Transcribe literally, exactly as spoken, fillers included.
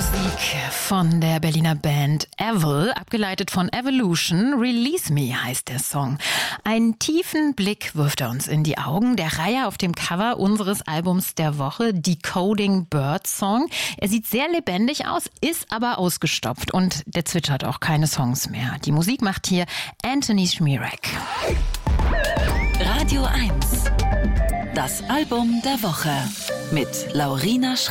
Musik von der Berliner Band Evil, abgeleitet von Evolution. Release Me heißt der Song. Einen tiefen Blick wirft er uns in die Augen. Der Reiher auf dem Cover unseres Albums der Woche, Decoding Bird Song. Er sieht sehr lebendig aus, ist aber ausgestopft und der zwitschert auch keine Songs mehr. Die Musik macht hier Anthony Schmierek. Radio eins. Das Album der Woche mit Laurina Schreiber.